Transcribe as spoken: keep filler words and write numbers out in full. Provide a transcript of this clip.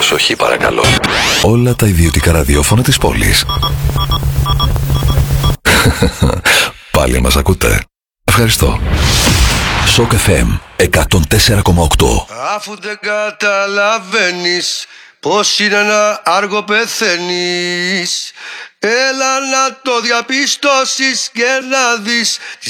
Προσοχή παρακαλώ. Όλα τα ιδιωτικά ραδιόφωνα της πόλης. Πάλι μας ακούτε? Ευχαριστώ. Σοκ εφ εμ εκατόν τέσσερα κόμμα οκτώ. Αφού δεν καταλαβαίνεις πως είναι να άργο πεθαίνεις, έλα να το διαπιστώσεις και να δεις